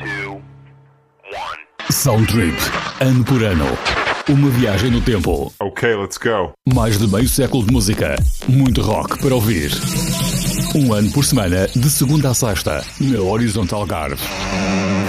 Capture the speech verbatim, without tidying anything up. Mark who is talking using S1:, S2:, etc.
S1: Sound Trip, ano por ano. Uma viagem no tempo.
S2: Ok, let's go.
S1: Mais de meio século de música. Muito rock para ouvir. Um ano por semana, de segunda a sexta, na Horizontal Algarve.